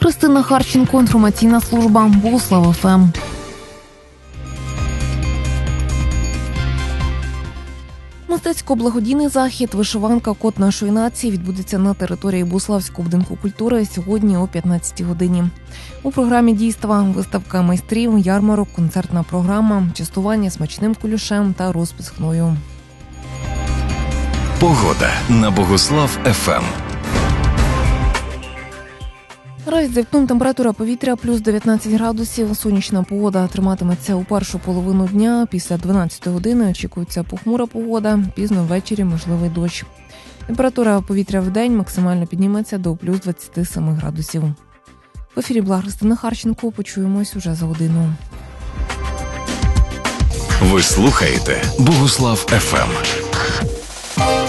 Христина Харченко, інформаційна служба Богуслав ФМ. Мистецько-благодійний захід «Вишиванка. Код нашої нації» відбудеться на території Богуславського будинку культури сьогодні о 15-й годині. У програмі дійства – виставка майстрів, ярмарок, концертна програма, частування смачним кулішем та розпис хною. Погода на Богуслав ФМ. Наразі за вікном температура повітря плюс 19 градусів. Сонячна погода триматиметься у першу половину дня. Після 12 години очікується похмура погода. Пізно ввечері можливий дощ. Температура повітря в день максимально підніметься до плюс 27 градусів. В ефірі була Христина Харченко. Почуємось уже за годину. Ви слухаєте Богуслав ФМ.